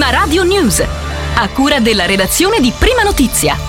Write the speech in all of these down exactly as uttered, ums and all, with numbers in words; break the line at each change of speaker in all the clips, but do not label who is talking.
Prima Radio News, a cura della redazione di Prima Notizia.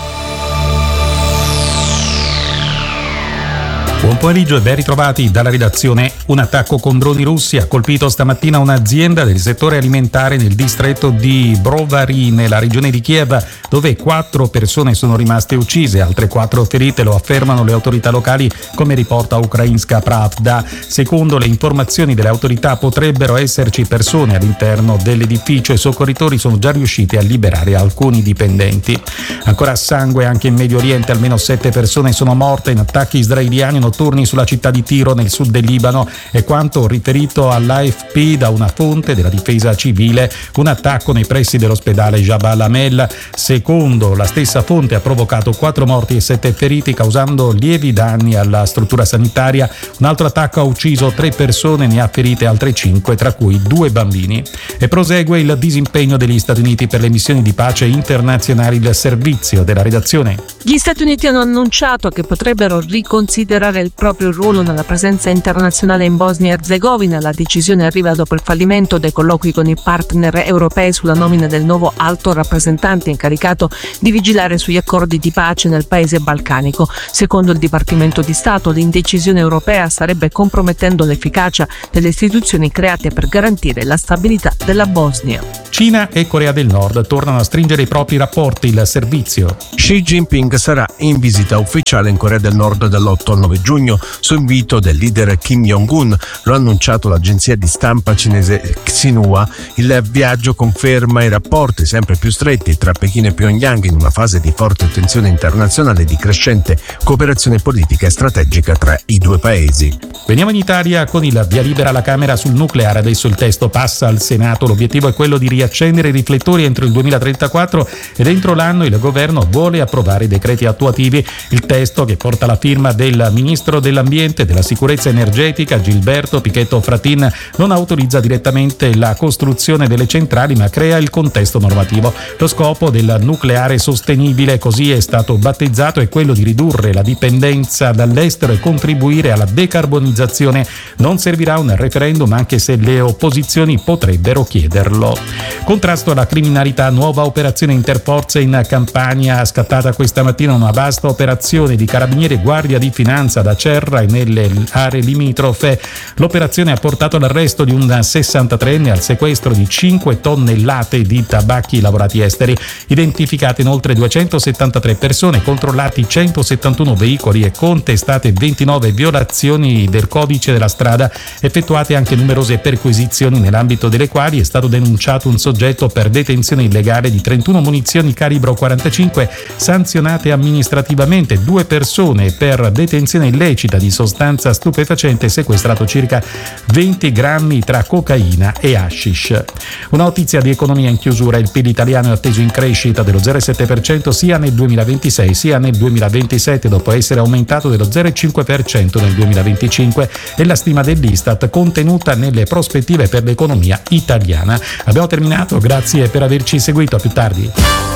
Buon pomeriggio e ben ritrovati dalla redazione. Un attacco con droni russi ha colpito stamattina un'azienda del settore alimentare nel distretto di Brovary, nella regione di Kiev, dove quattro persone sono rimaste uccise, altre quattro ferite, lo affermano le autorità locali, come riporta Ukrainska Pravda. Secondo le informazioni delle autorità potrebbero esserci persone all'interno dell'edificio e i soccorritori sono già riusciti a liberare alcuni dipendenti. Ancora sangue anche in Medio Oriente, almeno sette persone sono morte in attacchi israeliani notturni sulla città di Tiro nel sud del Libano, è quanto riferito all'A F P da una fonte della difesa civile. Un attacco nei pressi dell'ospedale Jabal Amel, secondo la stessa fonte, ha provocato quattro morti e sette feriti, causando lievi danni alla struttura sanitaria. Un altro attacco ha ucciso tre persone, ne ha ferite altre cinque, tra cui due bambini. E prosegue il disimpegno degli Stati Uniti per le missioni di pace internazionali. Il servizio della redazione.
Gli Stati Uniti hanno annunciato che potrebbero riconsiderare il proprio ruolo nella presenza internazionale in Bosnia e Erzegovina. La decisione arriva dopo il fallimento dei colloqui con i partner europei sulla nomina del nuovo alto rappresentante incaricato di vigilare sugli accordi di pace nel paese balcanico. Secondo il Dipartimento di Stato, l'indecisione europea starebbe compromettendo l'efficacia delle istituzioni create per garantire la stabilità della Bosnia.
Cina e Corea del Nord tornano a stringere i propri rapporti. Il servizio.
Xi Jinping sarà in visita ufficiale in Corea del Nord dall'otto al nove giugno su invito del leader Kim Jong-un, lo ha annunciato l'agenzia di stampa cinese Xinhua. Il viaggio conferma i rapporti sempre più stretti tra Pechino e Pyongyang in una fase di forte tensione internazionale e di crescente cooperazione politica e strategica tra i due paesi.
Veniamo in Italia con il via libera alla Camera sul nucleare. Adesso il testo passa al Senato. L'obiettivo è quello di riaccendere i riflettori entro il duemilatrentaquattro e dentro l'anno il governo vuole approvare i decreti attuativi. Il testo, che porta la firma del ministro dell'Ambiente e della Sicurezza Energetica Gilberto Pichetto Fratin, non autorizza direttamente la costruzione delle centrali ma crea il contesto normativo. Lo scopo del nucleare sostenibile, così è stato battezzato, è quello di ridurre la dipendenza dall'estero e contribuire alla decarbonizzazione. Non servirà un referendum, anche se le opposizioni potrebbero chiederlo. Contrasto alla criminalità, nuova operazione interforze in Campania. Scattata questa mattina una vasta operazione di carabinieri e guardia di finanza da Acerra e nelle aree limitrofe. L'operazione ha portato all'arresto di un sessantatreenne e al sequestro di cinque tonnellate di tabacchi lavorati esteri. Identificate inoltre duecentosettantatré persone, controllati centosettantuno veicoli e contestate ventinove violazioni del codice della strada. Effettuate anche numerose perquisizioni, nell'ambito delle quali è stato denunciato un soggetto per detenzione illegale di trentuno munizioni calibro quarantacinque, sanzionate amministrativamente due persone per detenzione illecita di sostanza stupefacente, sequestrato circa venti grammi tra cocaina e hashish. Una notizia di economia in chiusura: il P I L italiano è atteso in crescita dello zero virgola sette per cento sia nel duemilaventisei sia nel duemilaventisette, dopo essere aumentato dello zero virgola cinque per cento nel duemilaventicinque, e la stima dell'Istat contenuta nelle prospettive per l'economia italiana. Abbiamo terminato, grazie per averci seguito, a più tardi.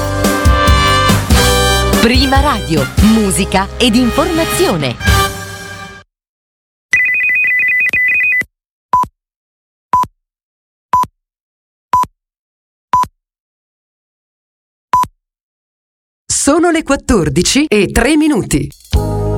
Prima Radio, musica ed informazione.
Sono le quattordici e tre minuti.